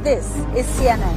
This is CNN.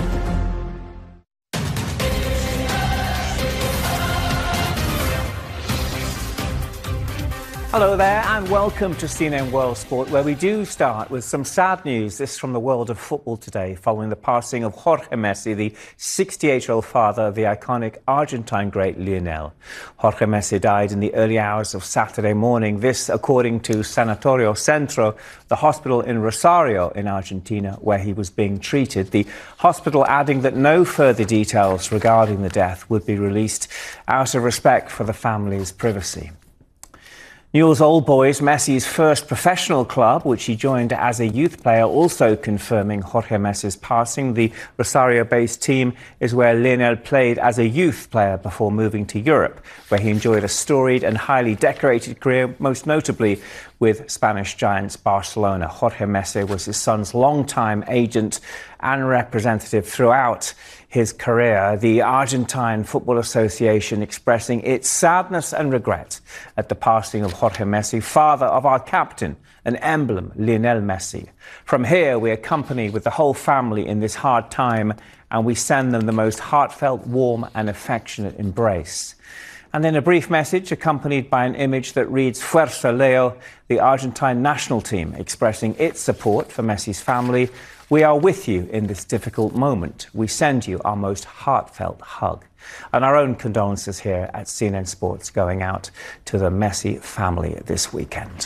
Hello there and welcome to CNN World Sport, where we do start with some sad news. This from the world of football today, following the passing of Jorge Messi, the 68-year-old father of the iconic Argentine great Lionel. Jorge Messi died in the early hours of Saturday morning. This, according to Sanatorio Centro, the hospital in Rosario in Argentina, where he was being treated. The hospital adding that no further details regarding the death would be released out of respect for the family's privacy. Newell's Old Boys, Messi's first professional club, which he joined as a youth player, also confirming Jorge Messi's passing. The Rosario-based team is where Lionel played as a youth player before moving to Europe, where he enjoyed a storied and highly decorated career, most notably with Spanish giants Barcelona. Jorge Messi was his son's longtime agent and representative throughout his career. The Argentine Football Association expressing its sadness and regret at the passing of Jorge Messi, father of our captain, an emblem, Lionel Messi. From here, we accompany with the whole family in this hard time, and we send them the most heartfelt, warm and affectionate embrace. And then a brief message accompanied by an image that reads Fuerza Leo, the Argentine national team expressing its support for Messi's family. We are with you in this difficult moment. We send you our most heartfelt hug. And our own condolences here at CNN Sports going out to the Messi family this weekend.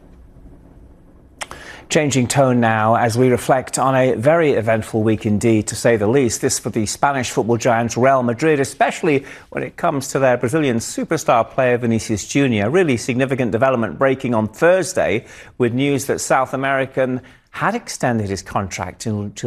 Changing tone now as we reflect on a very eventful week indeed, to say the least. This for the Spanish football giants Real Madrid, especially when it comes to their Brazilian superstar player Vinicius Jr. Really significant development breaking on Thursday with news that South American had extended his contract until